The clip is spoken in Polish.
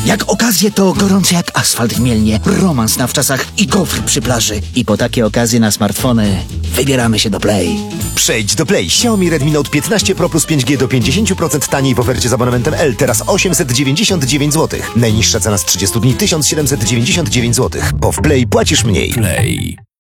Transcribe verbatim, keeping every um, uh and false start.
Jak okazje to gorące jak asfalt w Mielnie, romans na wczasach i gofr przy plaży. I po takie okazje na smartfony wybieramy się do Play. Przejdź do Play. Xiaomi Redmi Note piętnaście Pro plus pięć G do pięćdziesiąt procent taniej w ofercie z abonamentem L. Teraz osiemset dziewięćdziesiąt dziewięć złotych. Najniższa cena z trzydziestu dni tysiąc siedemset dziewięćdziesiąt dziewięć złotych. Bo w Play płacisz mniej. Play.